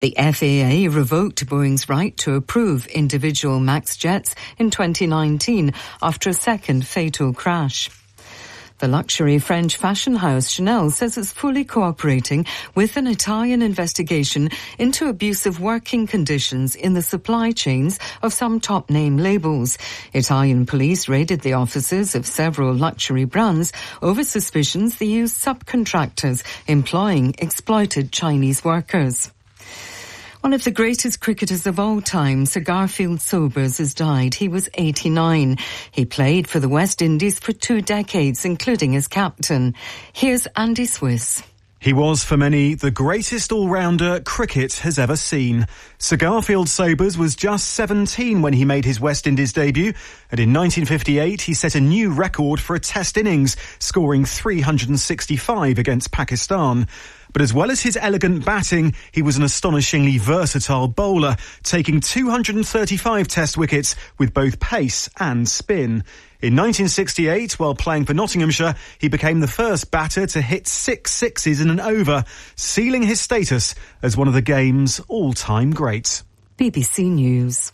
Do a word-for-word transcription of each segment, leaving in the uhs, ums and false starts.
The F A A revoked Boeing's right to approve individual MAX jets in twenty nineteen after a second fatal crash. The luxury French fashion house Chanel says it's fully cooperating with an Italian investigation into abusive working conditions in the supply chains of some top-name labels. Italian police raided the offices of several luxury brands over suspicions they used subcontractors employing exploited Chinese workers. One of the greatest cricketers of all time, Sir Garfield Sobers, has died. He was eighty-nine. He played for the West Indies for two decades, including as captain. Here's Andy Swiss. He was, for many, the greatest all-rounder cricket has ever seen. Sir Garfield Sobers was just seventeen when he made his West Indies debut, and in nineteen fifty-eight he set a new record for a test innings, scoring three hundred sixty-five against Pakistan. But as well as his elegant batting, he was an astonishingly versatile bowler, taking two hundred thirty-five test wickets with both pace and spin. In nineteen sixty-eight, while playing for Nottinghamshire, he became the first batter to hit six sixes in an over, sealing his status as one of the game's all-time greats. B B C News.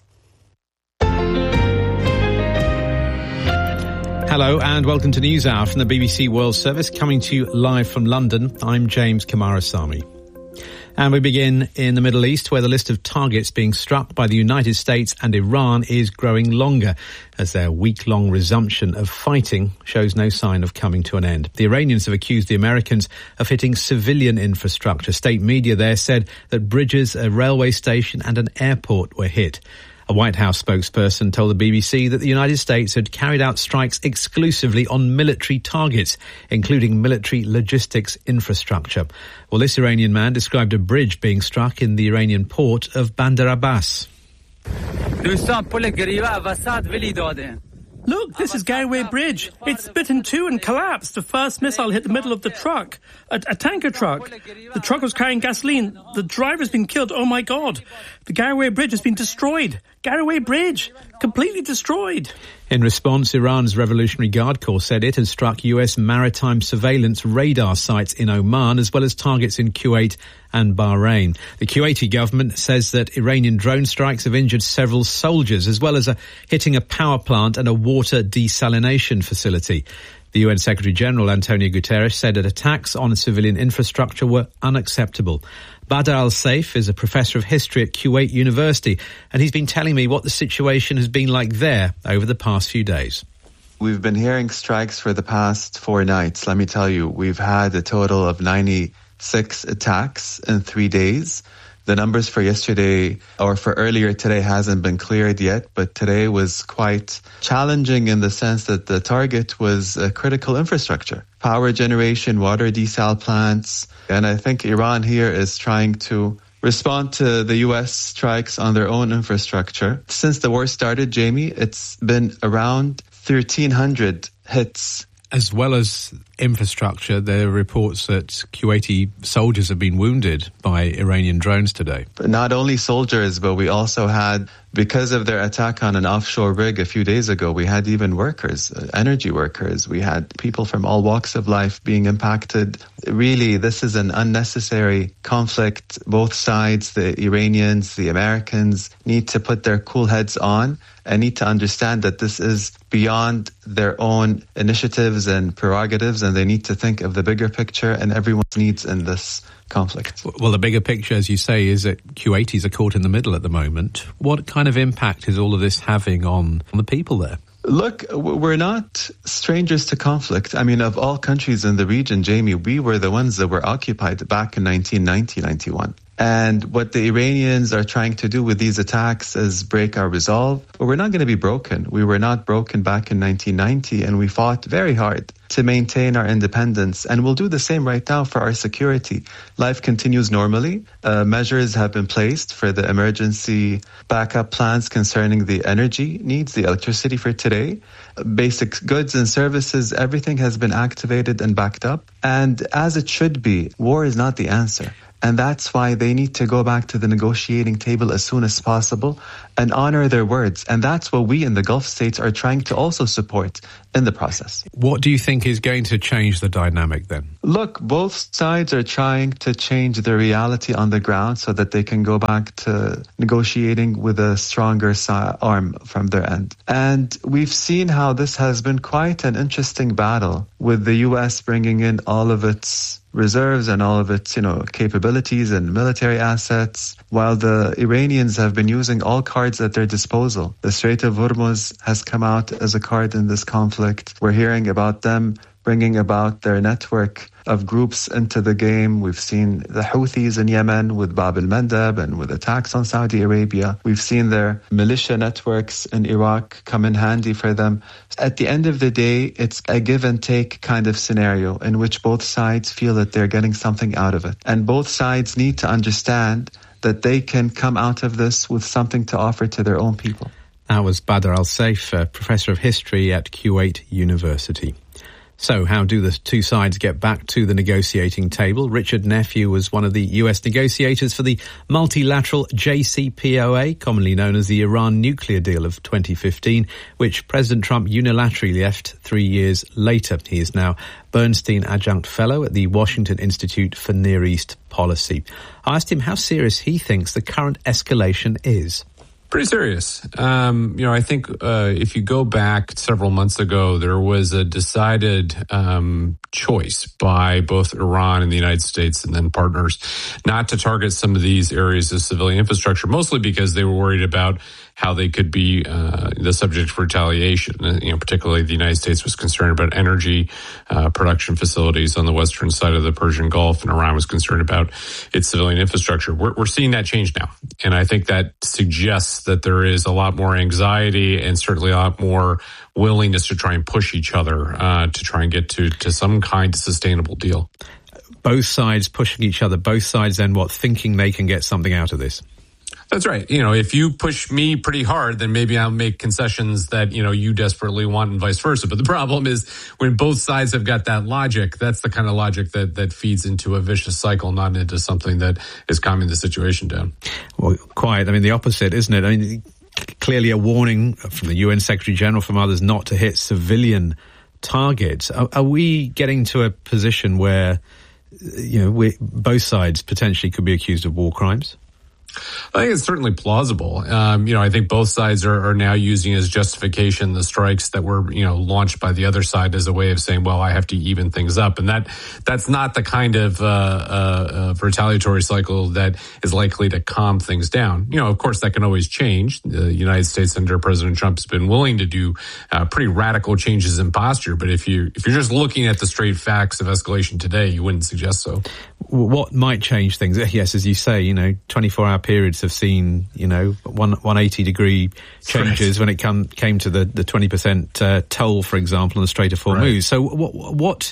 Hello and welcome to NewsHour from the B B C World Service, coming to you live from London. I'm James Kamarasamy. And we begin in the Middle East, where the list of targets being struck by the United States and Iran is growing longer, as their week-long resumption of fighting shows no sign of coming to an end. The Iranians have accused the Americans of hitting civilian infrastructure. State media there said that bridges, a railway station and an airport were hit. A White House spokesperson told the B B C that the United States had carried out strikes exclusively on military targets, including military logistics infrastructure. Well, this Iranian man described a bridge being struck in the Iranian port of Bandar Abbas. Look, this is Garway Bridge. It's split in two and collapsed. The first missile hit the middle of the truck, a, a tanker truck. The truck was carrying gasoline. The driver's been killed. Oh, my God. The Garway Bridge has been destroyed. Garway Bridge, completely destroyed. In response, Iran's Revolutionary Guard Corps said it has struck U S maritime surveillance radar sites in Oman, as well as targets in Kuwait and Bahrain. The Kuwaiti government says that Iranian drone strikes have injured several soldiers, as well as a, hitting a power plant and a water desalination facility. The U N Secretary-General Antonio Guterres said that attacks on civilian infrastructure were unacceptable. Badr al-Saif is a professor of history at Kuwait University, and he's been telling me what the situation has been like there over the past few days. We've been hearing strikes for the past four nights. Let me tell you, we've had a total of ninety-six attacks in three days. The numbers for yesterday or for earlier today hasn't been cleared yet, but today was quite challenging in the sense that the target was a critical infrastructure, power generation, water desal plants. And I think Iran here is trying to respond to the U S strikes on their own infrastructure. Since the war started, Jamie, it's been around thirteen hundred hits. As well as infrastructure, there are reports that Kuwaiti soldiers have been wounded by Iranian drones today. But not only soldiers, but we also had, because of their attack on an offshore rig a few days ago, we had even workers, energy workers. We had people from all walks of life being impacted. Really, this is an unnecessary conflict. Both sides, the Iranians, the Americans, need to put their cool heads on and need to understand that this is beyond their own initiatives and prerogatives, and they need to think of the bigger picture and everyone's needs in this conflict. Well, the bigger picture, as you say, is that Kuwaitis are caught in the middle at the moment. What kind of impact is all of this having on, on the people there? Look, we're not strangers to conflict. I mean, of all countries in the region, Jamie, we were the ones that were occupied back in nineteen ninety, ninety-one. And what the Iranians are trying to do with these attacks is break our resolve. But we're not going to be broken. We were not broken back in nineteen ninety, and we fought very hard to maintain our independence. And we'll do the same right now for our security. Life continues normally. Uh, measures have been placed for the emergency backup plans concerning the energy needs, the electricity for today. Basic goods and services, everything has been activated and backed up. And as it should be, war is not the answer. And that's why they need to go back to the negotiating table as soon as possible and honor their words. And that's what we in the Gulf states are trying to also support in the process. What do you think is going to change the dynamic then? Look, both sides are trying to change the reality on the ground so that they can go back to negotiating with a stronger arm from their end. And we've seen how this has been quite an interesting battle, with the U S bringing in all of its reserves and all of its, you know, capabilities and military assets, while the Iranians have been using all cards at their disposal. The Strait of Hormuz has come out as a card in this conflict. We're hearing about them bringing about their network of groups into the game. We've seen the Houthis in Yemen with Bab al-Mandab and with attacks on Saudi Arabia. We've seen their militia networks in Iraq come in handy for them. At the end of the day, it's a give and take kind of scenario in which both sides feel that they're getting something out of it. And both sides need to understand that they can come out of this with something to offer to their own people. That was Badr Al-Saif, uh, Professor of History at Kuwait University. So how do the two sides get back to the negotiating table? Richard Nephew was one of the U S negotiators for the multilateral J C P O A, commonly known as the Iran nuclear deal of twenty fifteen, which President Trump unilaterally left three years later. He is now Bernstein Adjunct Fellow at the Washington Institute for Near East Policy. I asked him how serious he thinks the current escalation is. Pretty serious. Um, you know, I think uh, if you go back several months ago, there was a decided um, choice by both Iran and the United States and then partners not to target some of these areas of civilian infrastructure, mostly because they were worried about how they could be uh, the subject of retaliation. You know, particularly the United States was concerned about energy uh, production facilities on the western side of the Persian Gulf, and Iran was concerned about its civilian infrastructure. We're, we're seeing that change now, and I think that suggests that there is a lot more anxiety and certainly a lot more willingness to try and push each other uh, to try and get to, to some kind of sustainable deal. Both sides pushing each other, both sides then what, thinking they can get something out of this? That's right. You know, if you push me pretty hard, then maybe I'll make concessions that, you know, you desperately want and vice versa. But the problem is when both sides have got that logic, that's the kind of logic that, that feeds into a vicious cycle, not into something that is calming the situation down. Well, quite. I mean, the opposite, isn't it? I mean, clearly a warning from the U N Secretary General, from others, not to hit civilian targets. Are, are we getting to a position where, you know, we, both sides potentially could be accused of war crimes? I think it's certainly plausible. Um, you know, I think both sides are, are now using as justification the strikes that were, you know, launched by the other side as a way of saying, well, I have to even things up. And that that's not the kind of uh, uh, uh, retaliatory cycle that is likely to calm things down. You know, of course, that can always change. The United States under President Trump has been willing to do uh, pretty radical changes in posture. But if you if you're just looking at the straight facts of escalation today, you wouldn't suggest so. What might change things? Yes, as you say, you know, twenty-four hour periods have seen, you know, one, one hundred eighty degree changes right. when it come, came to the, the twenty percent uh, toll, for example, on the Strait of Hormuz. Right. So what, what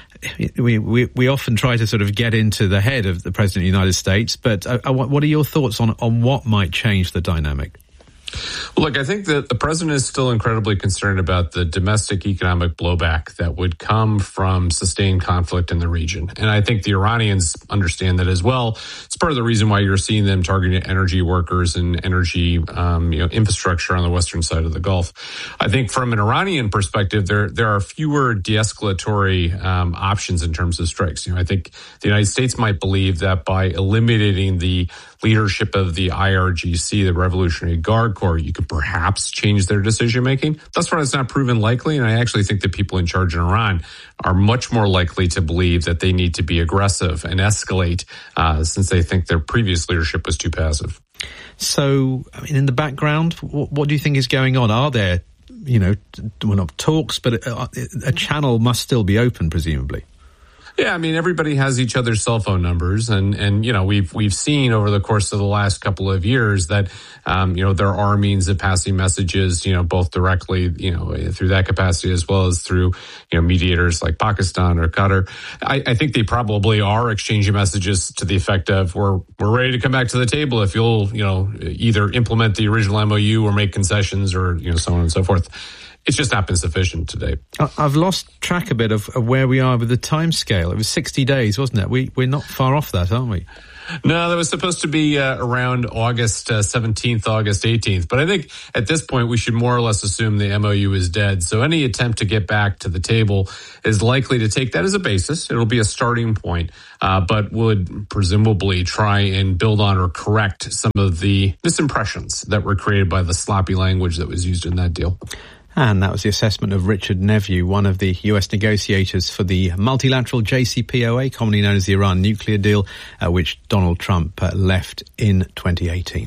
we, we, we often try to sort of get into the head of the President of the United States, but uh, what are your thoughts on, on what might change the dynamic? Well, look, I think that the president is still incredibly concerned about the domestic economic blowback that would come from sustained conflict in the region. And I think the Iranians understand that as well. It's part of the reason why you're seeing them targeting energy workers and energy um, you know, infrastructure on the western side of the Gulf. I think from an Iranian perspective, there there are fewer de-escalatory um, options in terms of strikes. You know, I think the United States might believe that by eliminating the leadership of the I R G C, the Revolutionary Guard Corps, you could perhaps change their decision-making. Thus far, it's not proven likely, and I actually think that people in charge in Iran are much more likely to believe that they need to be aggressive and escalate uh, since they think their previous leadership was too passive. So, I mean, in the background, what, what do you think is going on? Are there, you know, well, not talks, but a, a channel must still be open, presumably? Yeah, I mean, everybody has each other's cell phone numbers, and, and you know, we've we've seen over the course of the last couple of years that, um, you know, there are means of passing messages, you know, both directly, you know, through that capacity as well as through, you know, mediators like Pakistan or Qatar. I, I think they probably are exchanging messages to the effect of, we're we're ready to come back to the table if you'll, you know, either implement the original M O U or make concessions or, you know, so on and so forth. It's just not been sufficient today. I've lost track a bit of, of where we are with the time scale. It was sixty days, wasn't it? We, we're not far off that, aren't we? No, that was supposed to be uh, around August uh, seventeenth, August eighteenth. But I think at this point, we should more or less assume the M O U is dead. So any attempt to get back to the table is likely to take that as a basis. It'll be a starting point, uh, but would presumably try and build on or correct some of the misimpressions that were created by the sloppy language that was used in that deal. And that was the assessment of Richard Neveu, one of the U S negotiators for the multilateral J C P O A, commonly known as the Iran nuclear deal, uh, which Donald Trump uh, left in twenty eighteen.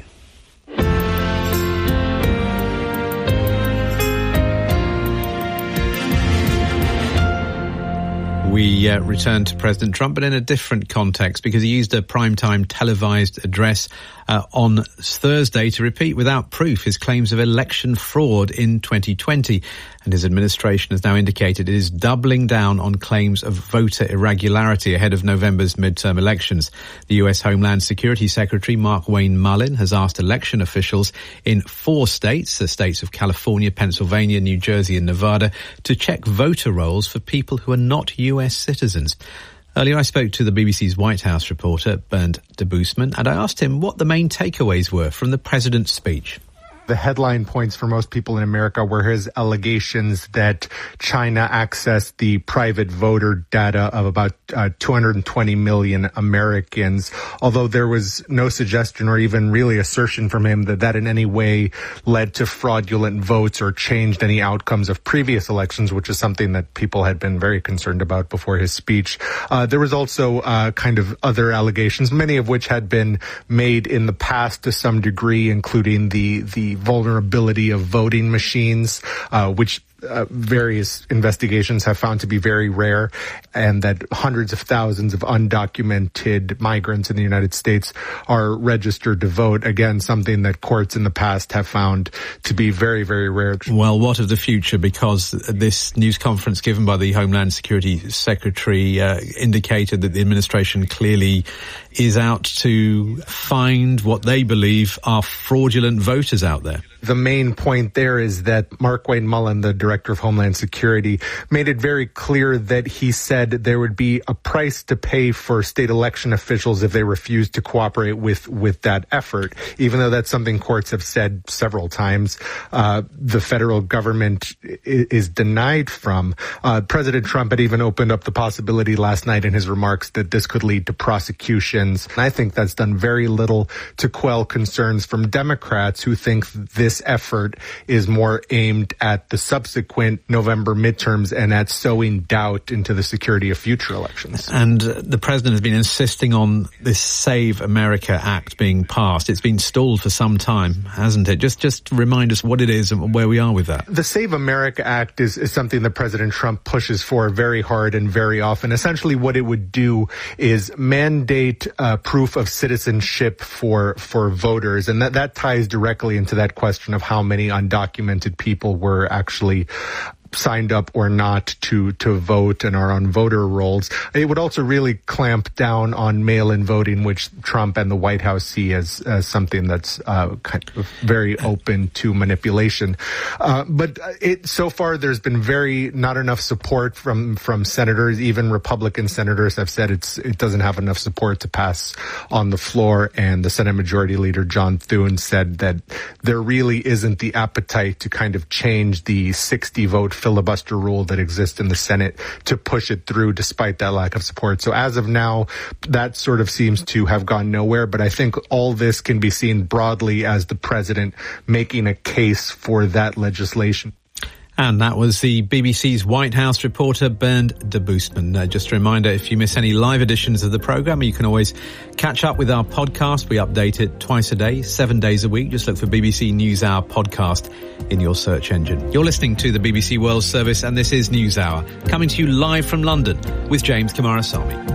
We uh, return to President Trump, but in a different context, because he used a primetime televised address uh, on Thursday to repeat without proof his claims of election fraud in twenty twenty. And his administration has now indicated it is doubling down on claims of voter irregularity ahead of November's midterm elections. The U S Homeland Security Secretary Mark Wayne Mullen has asked election officials in four states, the states of California, Pennsylvania, New Jersey and Nevada, to check voter rolls for people who are not U S citizens. Earlier I spoke to the B B C's White House reporter Bernd Debusmann, and I asked him what the main takeaways were from the president's speech. The headline points for most people in America were his allegations that China accessed the private voter data of about uh, two hundred twenty million Americans, although there was no suggestion or even really assertion from him that that in any way led to fraudulent votes or changed any outcomes of previous elections, which is something that people had been very concerned about before his speech. Uh, there was also uh, kind of other allegations, many of which had been made in the past to some degree, including the the vulnerability of voting machines, uh, which uh, various investigations have found to be very rare, and that hundreds of thousands of undocumented migrants in the United States are registered to vote. Again, something that courts in the past have found to be very, very rare. Well, what of the future? Because this news conference given by the Homeland Security Secretary uh, indicated that the administration clearly is out to find what they believe are fraudulent voters out there. The main point there is that Mark Wayne Mullen, the director of Homeland Security, made it very clear that he said there would be a price to pay for state election officials if they refused to cooperate with, with that effort. Even though that's something courts have said several times, uh, the federal government is, is denied from. Uh, President Trump had even opened up the possibility last night in his remarks that this could lead to prosecutions. And I think that's done very little to quell concerns from Democrats who think this effort is more aimed at the subsequent November midterms and at sowing doubt into the security of future elections. And uh, the president has been insisting on this Save America Act being passed. It's been stalled for some time, hasn't it? Just just remind us what it is and where we are with that. The Save America Act is, is something that President Trump pushes for very hard and very often. Essentially what it would do is mandate uh, proof of citizenship for for voters, and that, that ties directly into that question of how many undocumented people were actually signed up or not to to vote and are on voter rolls. It would also really clamp down on mail-in voting, which Trump and the White House see as, as something that's uh, kind of very open to manipulation. Uh, but it, so far, there's been very not enough support from from senators. Even Republican senators have said it's it doesn't have enough support to pass on the floor. And the Senate Majority Leader John Thune said that there really isn't the appetite to kind of change the sixty vote filibuster rule that exists in the Senate to push it through despite that lack of support. So as of now, that sort of seems to have gone nowhere. But I think all this can be seen broadly as the president making a case for that legislation. And that was the B B C's White House reporter Bernd Debusmann. Uh, just a reminder, if you miss any live editions of the programme, you can always catch up with our podcast. We update it twice a day, seven days a week. Just look for B B C NewsHour podcast in your search engine. You're listening to the B B C World Service, and this is NewsHour, coming to you live from London with James Camarazami.